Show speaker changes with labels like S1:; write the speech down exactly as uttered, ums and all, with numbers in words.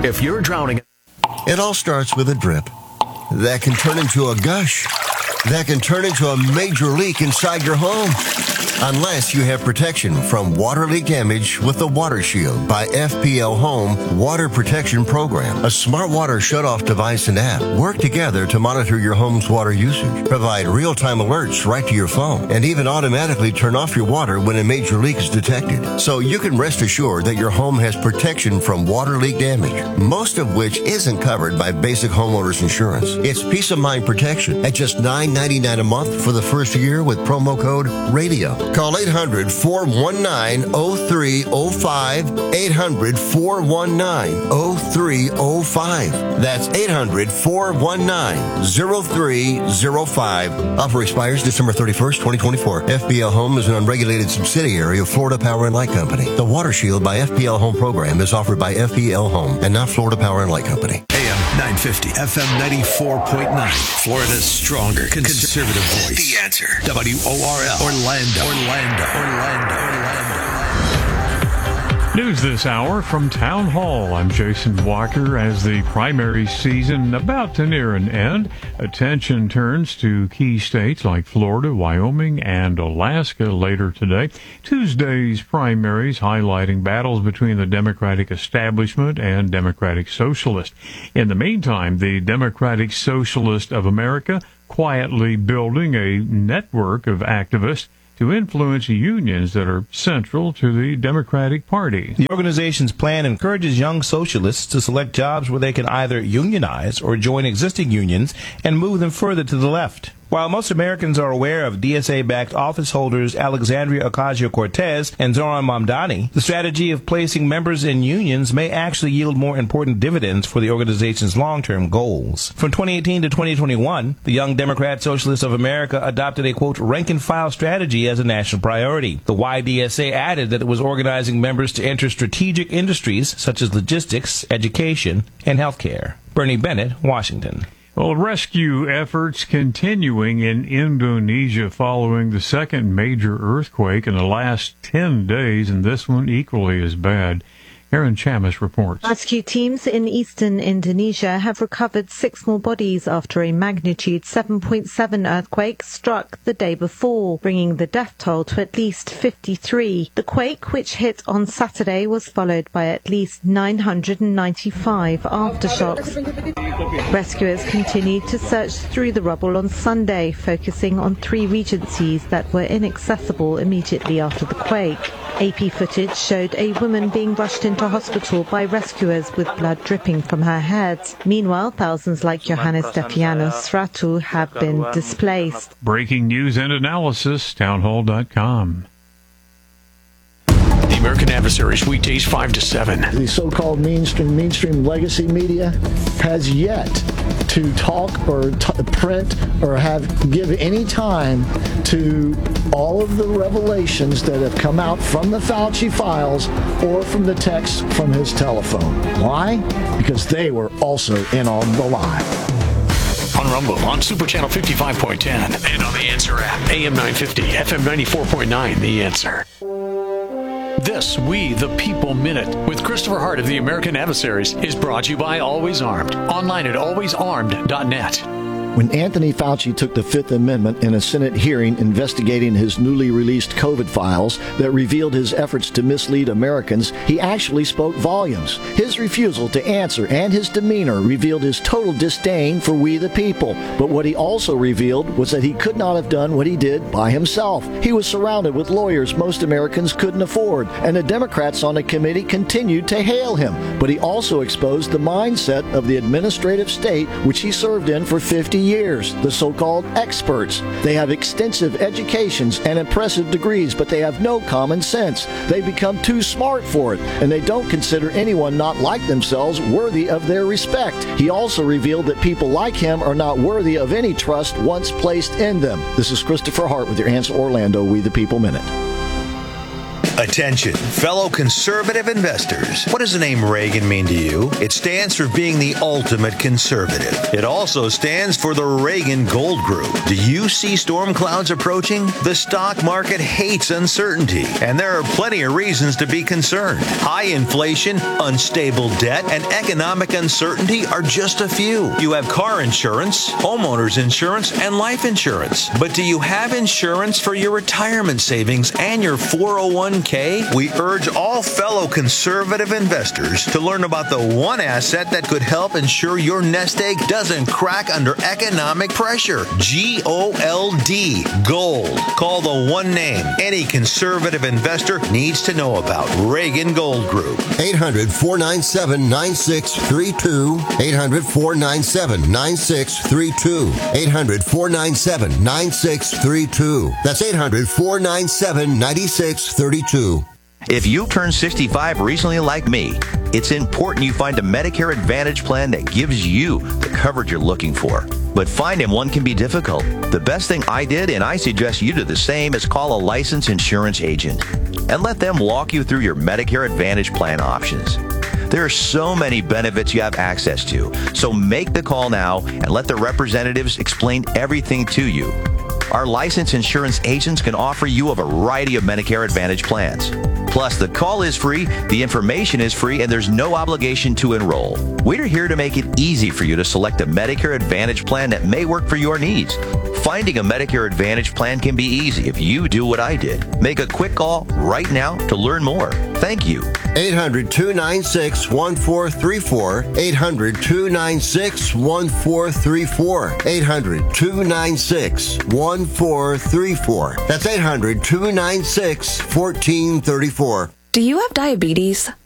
S1: If you're drowning...
S2: It all starts with a drip that can turn into a gush that can turn into a major leak inside your home. Unless you have protection from water leak damage with the Water Shield by F P L Home Water Protection Program. A smart water shutoff device and app work together to monitor your home's water usage, provide real-time alerts right to your phone, and even automatically turn off your water when a major leak is detected. So you can rest assured that your home has protection from water leak damage, most of which isn't covered by basic homeowners insurance. It's peace of mind protection at just nine ninety-nine a month for the first year with promo code RADIO. Call eight hundred, four one nine, zero three zero five, eight hundred, four one nine, zero three zero five. That's eight hundred, four one nine, zero three zero five. Offer expires December thirty-first, twenty twenty-four. F P L Home is an unregulated subsidiary of Florida Power and Light Company. The Water Shield by F P L Home program is offered by F P L Home and not Florida Power and Light Company.
S1: A M nine fifty, F M ninety-four point nine. Florida's stronger conservative voice. The Answer. W O R L. Orlando. Orlando. Orlando. Orlando.
S3: News this hour from Town Hall. I'm Jason Walker. As the primary season about to near an end, attention turns to key states like Florida, Wyoming, and Alaska later today. Tuesday's primaries highlighting battles between the Democratic establishment and Democratic Socialist. In the meantime, the Democratic Socialist of America quietly building a network of activists to influence unions that are central to the Democratic Party.
S4: The organization's plan encourages young socialists to select jobs where they can either unionize or join existing unions and move them further to the left. While most Americans are aware of D S A-backed office holders Alexandria Ocasio-Cortez and Zoran Mamdani, the strategy of placing members in unions may actually yield more important dividends for the organization's long-term goals. From twenty eighteen to twenty twenty-one, the Young Democrat Socialists of America adopted a, quote, rank-and-file strategy as a national priority. The Y D S A added that it was organizing members to enter strategic industries such as logistics, education, and healthcare. Bernie Bennett, Washington.
S3: Well, rescue efforts continuing in Indonesia following the second major earthquake in the last ten days, and this one equally as bad. Aaron Chamis reports.
S5: Rescue teams in eastern Indonesia have recovered six more bodies after a magnitude seven point seven earthquake struck the day before, bringing the death toll to at least fifty-three. The quake, which hit on Saturday, was followed by at least nine hundred ninety-five aftershocks. Rescuers continued to search through the rubble on Sunday, focusing on three regencies that were inaccessible immediately after the quake. A P footage showed a woman being rushed into hospital by rescuers with blood dripping from her head. Meanwhile, thousands like Johannes Stefianos Sratu have been displaced.
S3: Breaking news and analysis, townhall dot com.
S1: The American Adversaries, weekdays five to seven.
S6: The so-called mainstream, mainstream legacy media has yet to talk or t- print or have give any time to all of the revelations that have come out from the Fauci files or from the texts from his telephone. Why? Because they were also in on the lie.
S1: On Rumble, on Super Channel fifty-five point ten, and on the Answer app, A M nine fifty, F M ninety-four point nine, The Answer. This We the People Minute with Christopher Hart of the American Adversaries is brought to you by Always Armed. Online at always armed dot net.
S6: When Anthony Fauci took the Fifth Amendment in a Senate hearing investigating his newly released COVID files that revealed his efforts to mislead Americans, he actually spoke volumes. His refusal to answer and his demeanor revealed his total disdain for we the people. But what he also revealed was that he could not have done what he did by himself. He was surrounded with lawyers most Americans couldn't afford, and the Democrats on the committee continued to hail him. But he also exposed the mindset of the administrative state which he served in for fifty years, the so-called experts. They have extensive educations and impressive degrees, but they have no common sense. They become too smart for it, and they don't consider anyone not like themselves worthy of their respect. He also revealed that people like him are not worthy of any trust once placed in them. This is Christopher Hart with your Answer Orlando We the People Minute.
S7: Attention, fellow conservative investors. What does the name Reagan mean to you? It stands for being the ultimate conservative. It also stands for the Reagan Gold Group. Do you see storm clouds approaching? The stock market hates uncertainty, and there are plenty of reasons to be concerned. High inflation, unstable debt, and economic uncertainty are just a few. You have car insurance, homeowners insurance, and life insurance. But do you have insurance for your retirement savings and your four oh one k? We urge all fellow conservative investors to learn about the one asset that could help ensure your nest egg doesn't crack under economic pressure. G O L D, gold. Call the one name any conservative investor needs to know about. Reagan Gold Group.
S2: eight hundred, four nine seven, nine six three two. eight hundred, four nine seven, nine six three two. eight hundred, four nine seven, nine six three two. That's eight hundred, four nine seven, nine six three two.
S8: If you turned sixty-five recently like me, it's important you find a Medicare Advantage plan that gives you the coverage you're looking for. But finding one can be difficult. The best thing I did, and I suggest you do the same, is call a licensed insurance agent and let them walk you through your Medicare Advantage plan options. There are so many benefits you have access to, so make the call now and let the representatives explain everything to you. Our licensed insurance agents can offer you a variety of Medicare Advantage plans. Plus, the call is free, the information is free, and there's no obligation to enroll. We're here to make it easy for you to select a Medicare Advantage plan that may work for your needs. Finding a Medicare Advantage plan can be easy if you do what I did. Make a quick call right now to learn more. Thank you.
S2: eight hundred, two nine six, one four three four. eight hundred, two nine six, one four three four. eight hundred, two nine six, one four three four. That's eight hundred, two nine six, one four three four.
S9: Do you have diabetes?